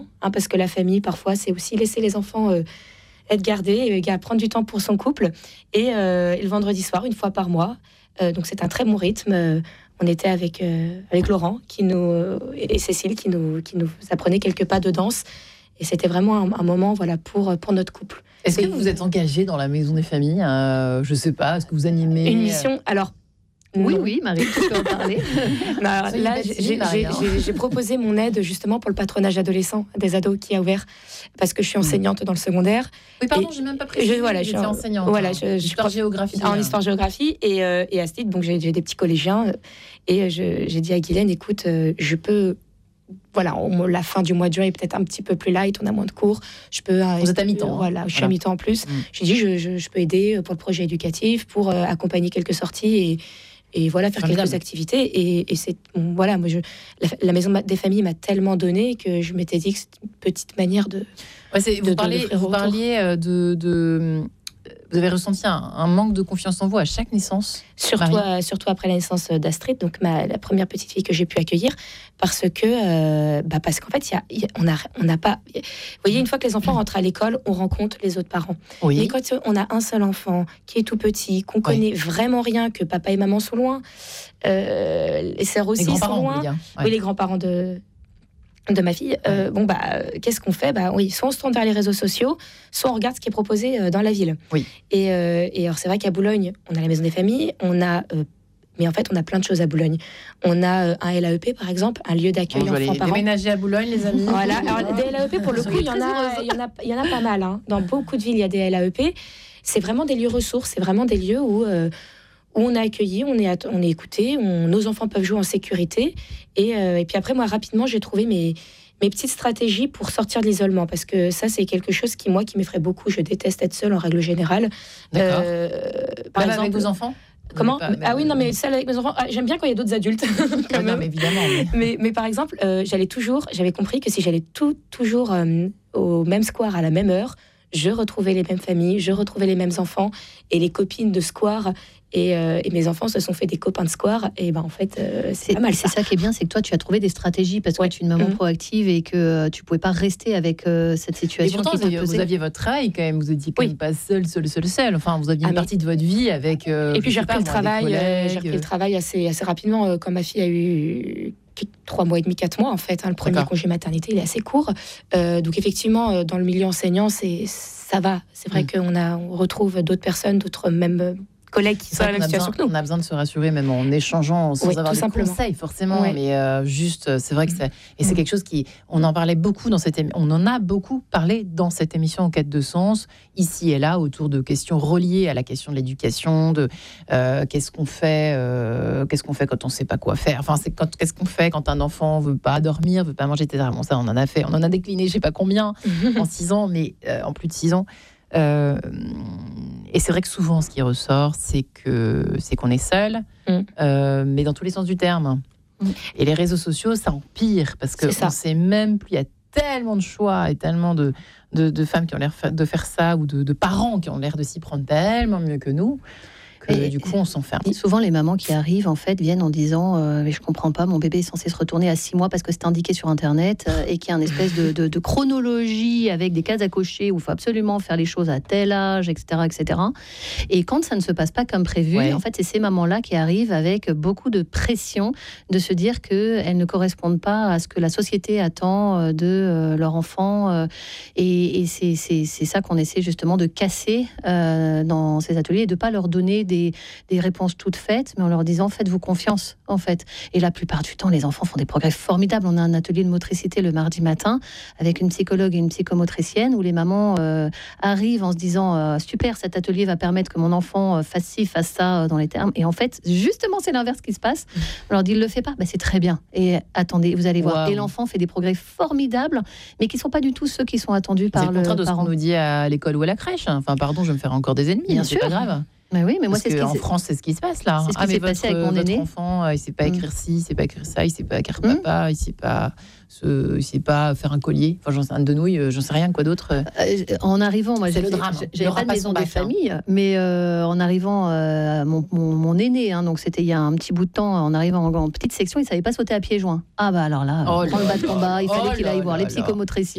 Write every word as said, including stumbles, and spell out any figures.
hein, parce que la famille, parfois, c'est aussi laisser les enfants euh, être gardés, euh, prendre du temps pour son couple. Et, euh, et le vendredi soir, une fois par mois, euh, donc c'est un très bon rythme. Euh, on était avec, euh, avec Laurent qui nous, euh, et Cécile qui nous, qui nous apprenaient quelques pas de danse. Et c'était vraiment un, un moment voilà, pour, pour notre couple. Est-ce et, que vous êtes engagée dans la Maison des Familles euh, Je ne sais pas, est-ce que vous animez une mission, alors... Oui, non. oui, Marie, tu peux en parler. Non, alors, là, j'ai, j'ai, j'ai, j'ai proposé mon aide justement pour le patronage adolescent des ados qui a ouvert, parce que je suis enseignante dans le secondaire. Oui, pardon, et j'ai même pas précisé. Je, voilà, je suis enseignante. Voilà, je, je histoire-géographie. En histoire-géographie et, euh, et à ce titre, donc j'ai, j'ai des petits collégiens et je, j'ai dit à Guylaine, écoute, euh, je peux... Voilà, on, la fin du mois de juin est peut-être un petit peu plus light, on a moins de cours. Je peux. Vous êtes à mi-temps. Voilà, je suis voilà. à mi-temps en plus. Mmh. J'ai dit, je, je, je peux aider pour le projet éducatif, pour euh, accompagner quelques sorties et, et voilà, faire Formidable. quelques activités. Et, et c'est bon, voilà, moi, je, la, la maison des familles m'a tellement donné que je m'étais dit que c'est une petite manière de. Ouais, c'est, de vous, parlez, de vous parliez de. de... Vous avez ressenti un, un manque de confiance en vous à chaque naissance, surtout, à, surtout après la naissance d'Astrid, donc ma, la première petite fille que j'ai pu accueillir, parce que euh, bah parce qu'en fait, y a, y a, on n'a on a pas... Vous voyez, une fois que les enfants rentrent à l'école, on rencontre les autres parents. Oui. Mais quand on a un seul enfant qui est tout petit, qu'on connaît oui. vraiment rien, que papa et maman sont loin, euh, les sœurs aussi sont loin, ouais. oui, les grands-parents de... de ma fille, euh, bon bah euh, qu'est-ce qu'on fait bah oui, soit on se tourne vers les réseaux sociaux, soit on regarde ce qui est proposé euh, dans la ville. Oui. Et, euh, et alors c'est vrai qu'à Boulogne, on a la maison des familles, on a, euh, mais en fait on a plein de choses à Boulogne. On a euh, un L A E P par exemple, un lieu d'accueil bon, enfants-parents. Déménager à Boulogne, les amis. Voilà. Alors des L A E P pour le coup, il y en a, il y en a, il y en a pas mal. Hein. Dans beaucoup de villes, il y a des L A E P. C'est vraiment des lieux ressources, c'est vraiment des lieux où euh, où on a accueilli, on est, on est écouté, on, nos enfants peuvent jouer en sécurité. Et, euh, et puis après, moi, rapidement, j'ai trouvé mes, mes petites stratégies pour sortir de l'isolement. Parce que ça, c'est quelque chose qui, moi, qui m'effraie beaucoup. Je déteste être seule en règle générale. D'accord. Euh, par même exemple, avec vos enfants ? Comment pas, Ah oui, non, mais seule avec mes enfants. Ah, j'aime bien quand il y a d'autres adultes. quand non, même. mais évidemment. Mais... mais, mais par exemple, euh, j'allais toujours, j'avais compris que si j'allais tout, toujours euh, au même square à la même heure, je retrouvais les mêmes familles, je retrouvais les mêmes enfants et les copines de square. Et, euh, et mes enfants se sont fait des copains de square. Et ben en fait, euh, c'est, c'est pas mal. C'est ça. ça qui est bien, c'est que toi, tu as trouvé des stratégies parce que ouais. tu es une maman mmh. proactive et que euh, tu pouvais pas rester avec euh, cette situation. Et pourtant, qui vous, vous aviez votre travail quand même. Vous étiez quand oui. même pas seul, seul, seul, seul. Enfin, vous aviez ah, une partie de votre vie avec. Euh, et puis j'ai repris, pas, le travail, euh, j'ai repris le travail assez, assez rapidement euh, quand ma fille a eu trois mois et demi, quatre mois en fait. Hein, le premier D'accord. congé maternité, il est assez court. Euh, donc effectivement, euh, dans le milieu enseignant, c'est ça va. C'est vrai mmh. qu'on a, on retrouve d'autres personnes, d'autres mêmes. collègues qui sont dans la même situation besoin, que nous. On a besoin de se rassurer, même en échangeant, sans oui, avoir de conseils, forcément. Ouais. Mais euh, juste, c'est vrai que c'est... Et c'est quelque chose qui... On en parlait beaucoup dans cette émission. On en a beaucoup parlé dans cette émission En quête de sens, ici et là, autour de questions reliées à la question de l'éducation, de euh, qu'est-ce qu'on fait, euh, qu'est-ce qu'on fait quand on ne sait pas quoi faire. Enfin, c'est quand, qu'est-ce qu'on fait quand un enfant ne veut pas dormir, ne veut pas manger, et cetera. Bon, ça, on en a fait. On en a décliné, je ne sais pas combien, en six ans, mais euh, en plus de six ans. Euh, et c'est vrai que souvent ce qui ressort c'est que c'est qu'on est seul mm. euh, mais dans tous les sens du terme mm. et les réseaux sociaux ça empire parce que on sait même plus, il y a tellement de choix et tellement de, de, de femmes qui ont l'air de faire ça ou de, de parents qui ont l'air de s'y prendre tellement mieux que nous que et, du coup on s'enferme. Et souvent les mamans qui arrivent en fait viennent en disant euh, mais je comprends pas, mon bébé est censé se retourner à six mois parce que c'est indiqué sur internet euh, et qu'il y a une espèce de, de, de chronologie avec des cases à cocher où il faut absolument faire les choses à tel âge, etc., etc. Et quand ça ne se passe pas comme prévu, ouais. en fait c'est ces mamans là qui arrivent avec beaucoup de pression de se dire que elles ne correspondent pas à ce que la société attend de euh, leur enfant euh, et, et c'est, c'est, c'est ça qu'on essaie justement de casser euh, dans ces ateliers et de pas leur donner Des, des réponses toutes faites, mais en leur disant faites-vous confiance en fait. Et la plupart du temps, les enfants font des progrès formidables. On a un atelier de motricité le mardi matin avec une psychologue et une psychomotricienne où les mamans euh, arrivent en se disant euh, super, cet atelier va permettre que mon enfant euh, fasse ci, fasse ça euh, dans les termes. Et en fait, justement, c'est l'inverse qui se passe. On leur dit, il le fait pas, bah, c'est très bien. Et attendez, vous allez voir. Wow. Et l'enfant fait des progrès formidables, mais qui sont pas du tout ceux qui sont attendus c'est par le le contraire de parent. Ce qu'on nous dit à l'école ou à la crèche. Enfin, pardon, je vais me faire encore des ennemis. Bien c'est sûr. pas grave. Mais oui, mais moi, Parce c'est ce qui en France, c'est ce qui se passe là. C'est ce qui ah, s'est mais passé votre, avec mon votre aîné. enfant, il sait pas écrire mm. ci, il sait pas écrire ça, il sait pas écrire ça, car mm. papa, il sait pas, se, il sait pas faire un collier. Enfin, j'en sais un de nouilles, j'en sais rien quoi d'autre. Euh, en arrivant, moi, c'est j'ai le drame. J'avais pas de maison des familles, mais euh, en arrivant, euh, mon, mon, mon aîné, hein, donc c'était il y a un petit bout de temps, en arrivant en, en petite section, il savait pas sauter à pieds joints. Ah bah alors là, oh prendre le bas de combat, il fallait oh qu'il aille voir les psychomotriciens.